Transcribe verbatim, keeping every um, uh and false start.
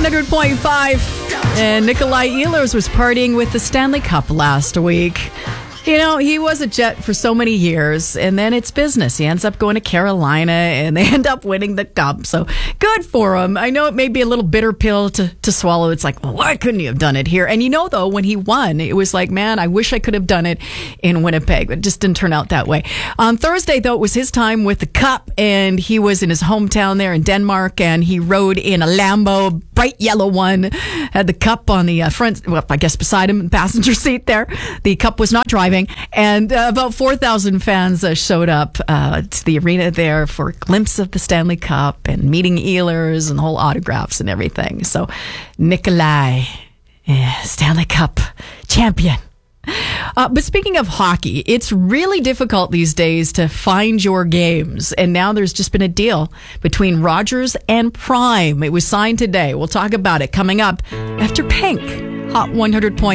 hundred point five. And Nikolai Ehlers was partying with the Stanley Cup last week. You know, he was a Jet for so many years, and then it's business. He ends up going to Carolina, and they end up winning the Cup. So good for him. I know it may be a little bitter pill to, to swallow. It's like, well, why couldn't you have done it here? And you know, though, when he won, it was like, man, I wish I could have done it in Winnipeg. It just didn't turn out that way. On Thursday, though, it was his time with the Cup, and he was in his hometown there in Denmark, and he rode in a Lambo, bright yellow one, had the Cup on the uh, front, well, I guess beside him in the passenger seat there. The Cup was not driving. And uh, about four thousand fans uh, showed up uh, to the arena there for a glimpse of the Stanley Cup and meeting Ehlers and whole autographs and everything. So Nikolai, yeah, Stanley Cup champion. Uh, but speaking of hockey, it's really difficult these days to find your games. And now there's just been a deal between Rogers and Prime. It was signed today. We'll talk about it coming up after Pink. Hot one hundred point